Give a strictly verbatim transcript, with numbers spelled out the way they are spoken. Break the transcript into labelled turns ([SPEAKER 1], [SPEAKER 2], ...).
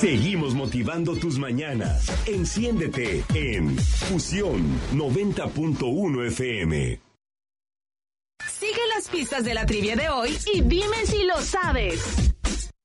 [SPEAKER 1] Seguimos motivando tus mañanas. Enciéndete en Fusión noventa punto uno F M.
[SPEAKER 2] Sigue las pistas de la trivia de hoy y dime si lo sabes.